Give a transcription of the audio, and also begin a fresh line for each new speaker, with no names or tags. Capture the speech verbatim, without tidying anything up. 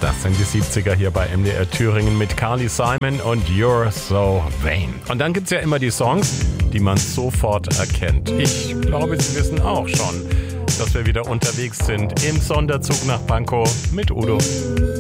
Das sind die siebziger hier bei M D R Thüringen mit Carly Simon und You're So Vain. Und dann gibt es ja immer die Songs, die man sofort erkennt. Ich glaube, Sie wissen auch schon, dass wir wieder unterwegs sind im Sonderzug nach Pankow mit Udo.